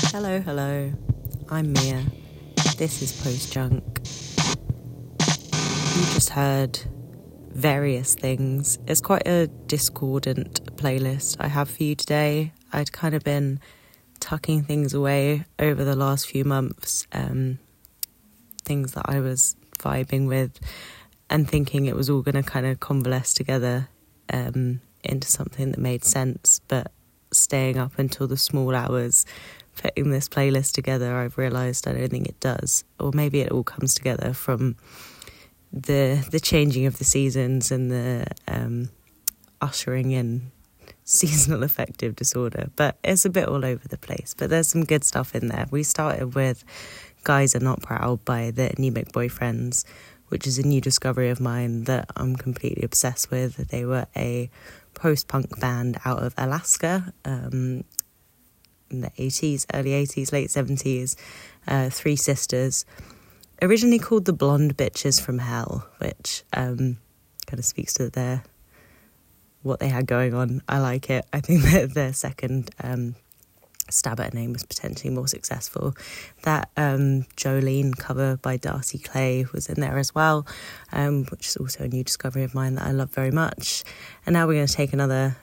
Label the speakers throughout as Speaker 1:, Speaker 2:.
Speaker 1: Hello, I'm Mia. This is Post Junk. You just heard various things. It's quite a discordant playlist I have for you today. I'd kind of been tucking things away over the last few months, things that I was vibing with and thinking it was all going to kind of convalesce together into something that made sense, but staying up until the small hours putting this playlist together, I've realised I don't think it does. Or maybe it all comes together from the changing of the seasons and the ushering in seasonal affective disorder. But it's a bit all over the place. But there's some good stuff in there. We started with Guys Are Not Proud by the Anemic Boyfriends, which is a new discovery of mine that I'm completely obsessed with. They were a post-punk band out of Alaska, in the 80s, early 80s, late 70s, three sisters, originally called the Blonde Bitches from Hell, which kind of speaks to what they had going on. I like it. I think that their second stab at a name was potentially more successful. That Jolene cover by Darcy Clay was in there as well, which is also a new discovery of mine that I love very much. And now we're going to take another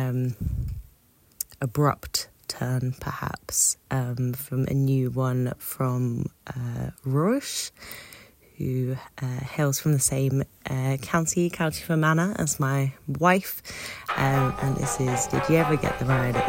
Speaker 1: abrupt turn, perhaps, from a new one from Rush, who hails from the same County Fermanagh as my wife, and this is Did You Ever Get the Ride at